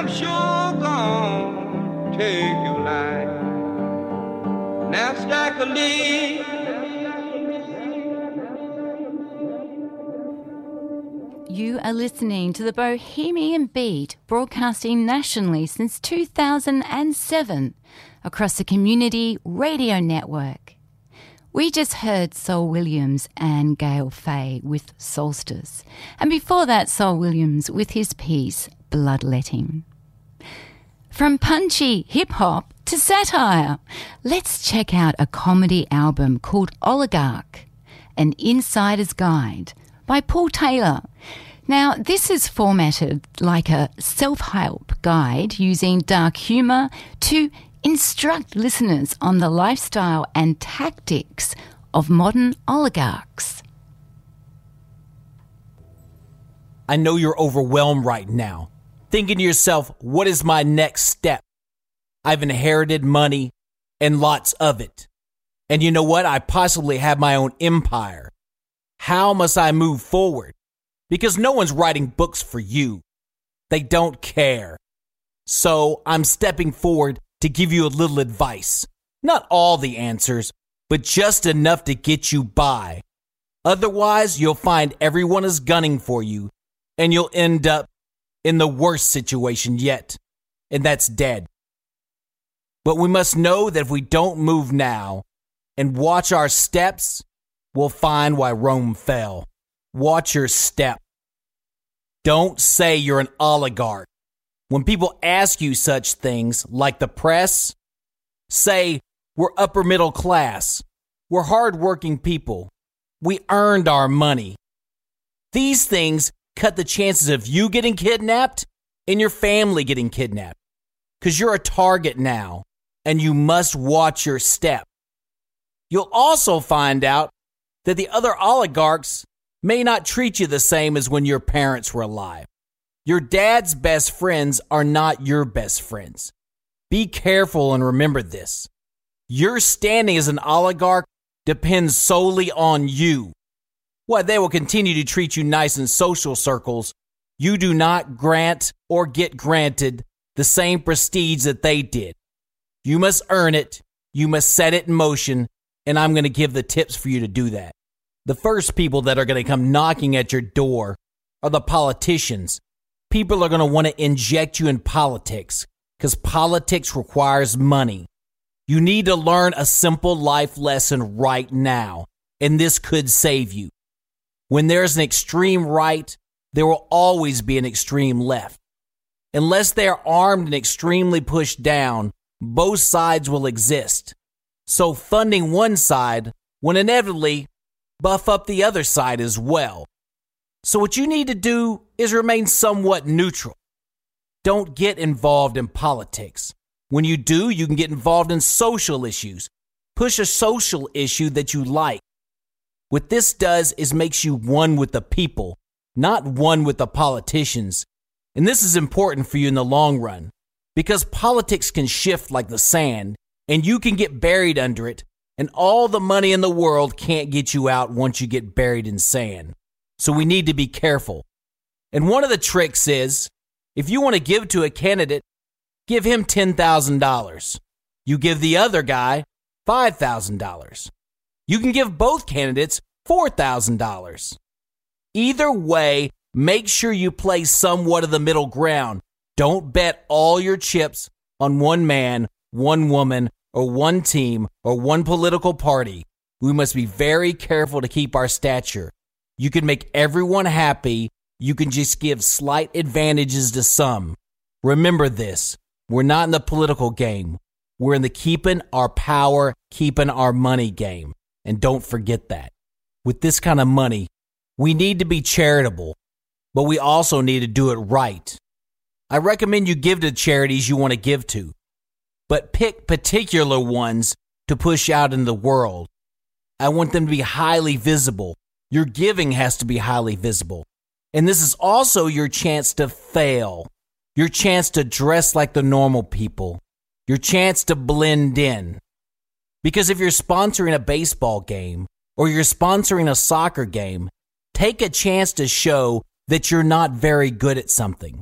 I'm sure gonna take your life. Now stack a leg. You are listening to the Bohemian Beat, broadcasting nationally since 2007 across the Community Radio Network. We just heard Sol Williams and Gail Fay with Solstice, and before that Sol Williams with his piece Bloodletting. From punchy hip-hop to satire, let's check out a comedy album called Oligarch, An Insider's Guide by Paul Taylor. Now, this is formatted like a self-help guide using dark humour to instruct listeners on the lifestyle and tactics of modern oligarchs. I know you're overwhelmed right now, thinking to yourself, what is my next step? I've inherited money and lots of it. And you know what? I possibly have my own empire. How must I move forward? Because no one's writing books for you. They don't care. So I'm stepping forward to give you a little advice. Not all the answers, but just enough to get you by. Otherwise, you'll find everyone is gunning for you, and you'll end up in the worst situation yet, and that's dead. But we must know that if we don't move now and watch our steps, we'll find why Rome fell. Watch your step. Don't say you're an oligarch. When people ask you such things, like the press, say we're upper middle class. We're hardworking people. We earned our money. These things cut the chances of you getting kidnapped and your family getting kidnapped. Because you're a target now, and you must watch your step. You'll also find out that the other oligarchs may not treat you the same as when your parents were alive. Your dad's best friends are not your best friends. Be careful and remember this. Your standing as an oligarch depends solely on you. While they will continue to treat you nice in social circles, you do not grant or get granted the same prestige that they did. You must earn it, you must set it in motion, and I'm going to give the tips for you to do that. The first people that are going to come knocking at your door are the politicians. People are going to want to inject you in politics because politics requires money. You need to learn a simple life lesson right now, and this could save you. When there's an extreme right, there will always be an extreme left. Unless they are armed and extremely pushed down, both sides will exist. So funding one side will inevitably buff up the other side as well. So what you need to do is remain somewhat neutral. Don't get involved in politics. When you do, you can get involved in social issues. Push a social issue that you like. What this does is makes you one with the people, not one with the politicians. And this is important for you in the long run, because politics can shift like the sand, and you can get buried under it, and all the money in the world can't get you out once you get buried in sand. So we need to be careful. And one of the tricks is, if you want to give to a candidate, give him $10,000. You give the other guy $5,000. You can give both candidates $4,000. Either way, make sure you play somewhat of the middle ground. Don't bet all your chips on one man, one woman, or one team, or one political party. We must be very careful to keep our stature. You can make everyone happy. You can just give slight advantages to some. Remember this. We're not in the political game. We're in the keeping our power, keeping our money game. And don't forget that. With this kind of money, we need to be charitable, but we also need to do it right. I recommend you give to charities you want to give to, but pick particular ones to push out in the world. I want them to be highly visible. Your giving has to be highly visible. And this is also your chance to fail, your chance to dress like the normal people, your chance to blend in. Because if you're sponsoring a baseball game or you're sponsoring a soccer game, take a chance to show that you're not very good at something.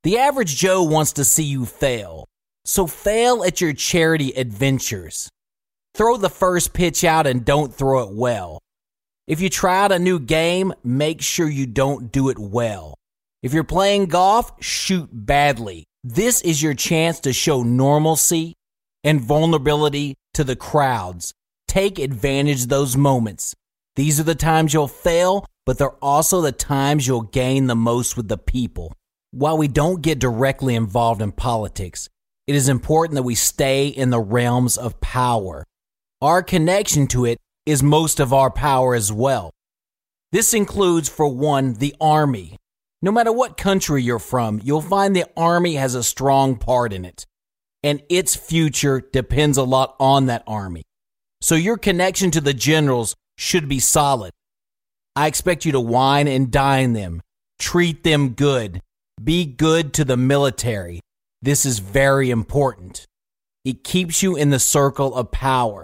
The average Joe wants to see you fail. So fail at your charity adventures. Throw the first pitch out and don't throw it well. If you try out a new game, make sure you don't do it well. If you're playing golf, shoot badly. This is your chance to show normalcy and vulnerability to the crowds. Take advantage of those moments. These are the times you'll fail, but they're also the times you'll gain the most with the people. While we don't get directly involved in politics, it is important that we stay in the realms of power. Our connection to it is most of our power as well. This includes, for one, the Army. No matter what country you're from, you'll find the Army has a strong part in it, and its future depends a lot on that Army. So your connection to the generals should be solid. I expect you to wine and dine them, treat them good, be good to the military. This is very important. It keeps you in the circle of power.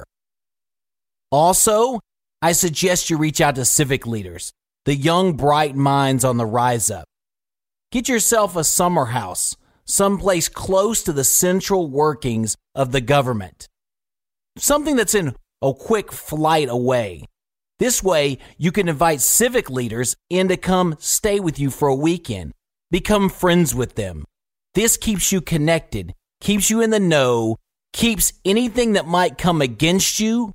Also, I suggest you reach out to civic leaders, the young, bright minds on the rise up. Get yourself a summer house, someplace close to the central workings of the government. Something that's in a quick flight away. This way, you can invite civic leaders in to come stay with you for a weekend. Become friends with them. This keeps you connected, keeps you in the know, keeps anything that might come against you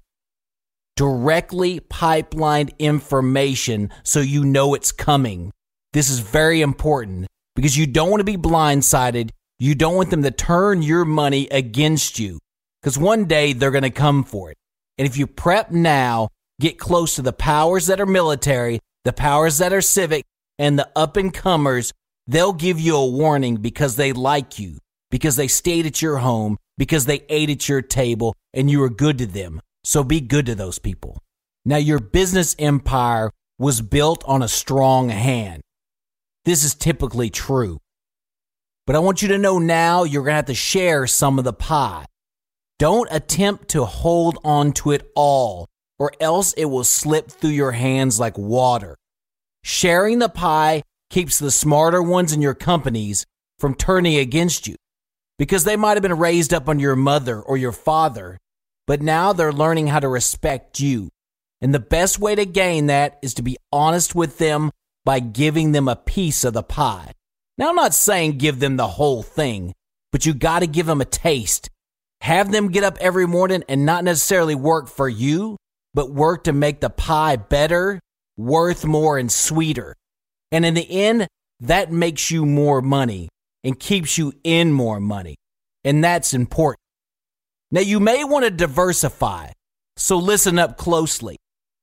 directly pipelined information so you know it's coming. This is very important because you don't want to be blindsided. You don't want them to turn your money against you because one day they're going to come for it. And if you prep now, get close to the powers that are military, the powers that are civic, and the up-and-comers, they'll give you a warning because they like you, because they stayed at your home, because they ate at your table, and you were good to them. So be good to those people. Now, your business empire was built on a strong hand. This is typically true. But I want you to know now you're going to have to share some of the pie. Don't attempt to hold on to it all, or else it will slip through your hands like water. Sharing the pie keeps the smarter ones in your companies from turning against you because they might have been raised up on your mother or your father, but now they're learning how to respect you. And the best way to gain that is to be honest with them by giving them a piece of the pie. Now, I'm not saying give them the whole thing, but you got to give them a taste. Have them get up every morning and not necessarily work for you, but work to make the pie better, worth more, and sweeter. And in the end, that makes you more money and keeps you in more money. And that's important. Now, you may want to diversify, so listen up closely.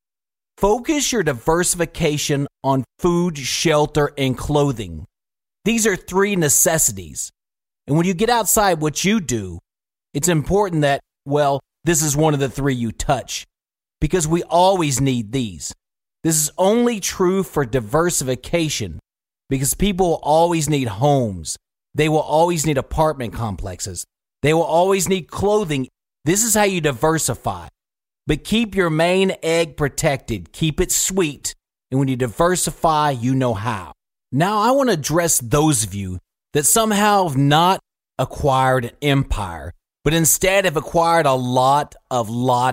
Focus your diversification on food, shelter, and clothing. These are 3 necessities. And when you get outside what you do, it's important that, well, this is one of the 3 you touch, because we always need these. This is only true for diversification because people will always need homes. They will always need apartment complexes. They will always need clothing. This is how you diversify. But keep your main egg protected. Keep it sweet. And when you diversify, you know how. Now, I want to address those of you that somehow have not acquired an empire, but instead have acquired a lot of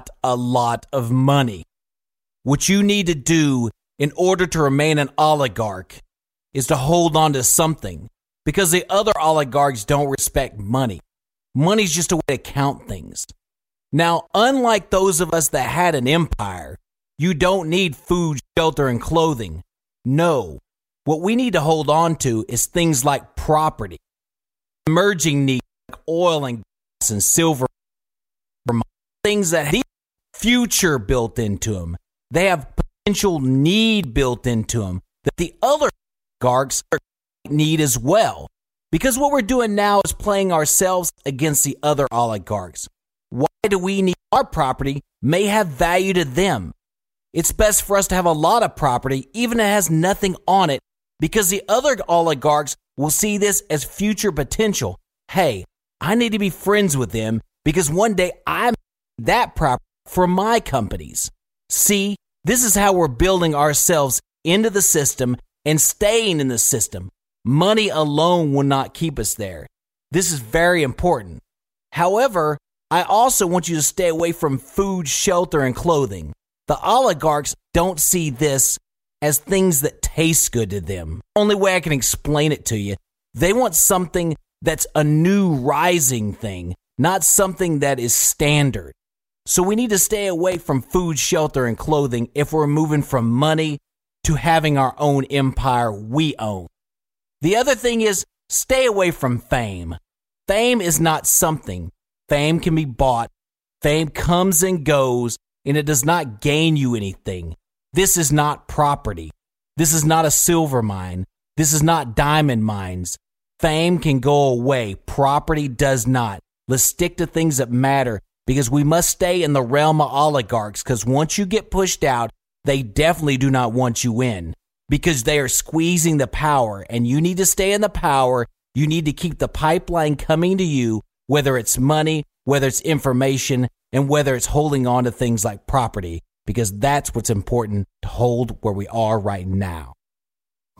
money. What you need to do in order to remain an oligarch is to hold on to something because the other oligarchs don't respect money. Money's just a way to count things. Now, unlike those of us that had an empire, you don't need food, shelter, and clothing. No, what we need to hold on to is things like property, emerging needs like oil and gas and silver, things that have future built into them. They have potential need built into them that the other oligarchs need as well. Because what we're doing now is playing ourselves against the other oligarchs. Why do we need our property may have value to them? It's best for us to have a lot of property, even if it has nothing on it, because the other oligarchs will see this as future potential. Hey, I need to be friends with them because one day I'm that property for my companies. See, this is how we're building ourselves into the system and staying in the system. Money alone will not keep us there. This is very important. However, I also want you to stay away from food, shelter, and clothing. The oligarchs don't see this as things that taste good to them. Only way I can explain it to you. They want something that's a new rising thing, not something that is standard. So we need to stay away from food, shelter, and clothing if we're moving from money to having our own empire we own. The other thing is stay away from fame. Fame is not something. Fame can be bought. Fame comes and goes, and it does not gain you anything. This is not property. This is not a silver mine. This is not diamond mines. Fame can go away. Property does not. Let's stick to things that matter, because we must stay in the realm of oligarchs, because once you get pushed out, they definitely do not want you in, because they are squeezing the power, and you need to stay in the power. You need to keep the pipeline coming to you, whether it's money, whether it's information, and whether it's holding on to things like property, because that's what's important to hold where we are right now.